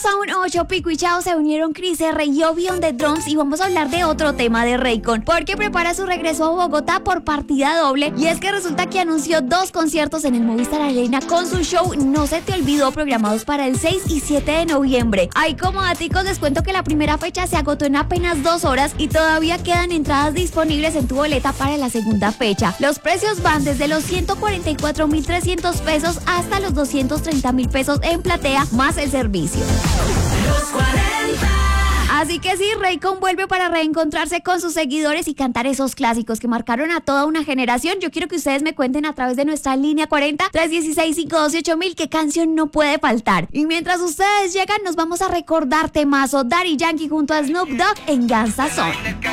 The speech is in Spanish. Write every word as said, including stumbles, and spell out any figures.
a un ocho, Pico y Chao se unieron Chris R y Obi on the Drums y vamos a hablar de otro tema de Raycon, porque prepara su regreso a Bogotá por partida doble y es que resulta que anunció dos conciertos en el Movistar Arena con su show No Se Te Olvidó programados para el seis y siete de noviembre. Ahí como daticos les cuento que la primera fecha se agotó en apenas dos horas y todavía quedan entradas disponibles en tu boleta para la segunda fecha. Los precios van desde los ciento cuarenta y cuatro mil trescientos pesos hasta los doscientos treinta mil pesos en platea más el servicio. Los cuarenta. Así que sí, Raycon vuelve para reencontrarse con sus seguidores y cantar esos clásicos que marcaron a toda una generación. Yo quiero que ustedes me cuenten a través de nuestra línea cuarenta, tres dieciséis, cinco doce, ocho mil qué canción no puede faltar. Y mientras ustedes llegan, nos vamos a recordar temazo Daddy Yankee junto a Snoop Dogg en Gangsta Zone.